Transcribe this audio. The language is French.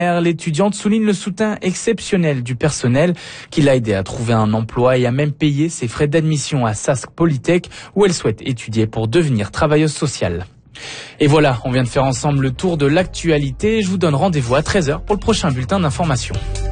L'étudiante souligne le soutien exceptionnel du personnel qui l'a aidé à trouver un emploi et a même payé ses frais d'admission à Sask Polytech où elle souhaite étudier pour devenir travailleuse sociale. Et voilà, on vient de faire ensemble le tour de l'actualité. Je vous donne rendez-vous à 13h pour le prochain bulletin d'information.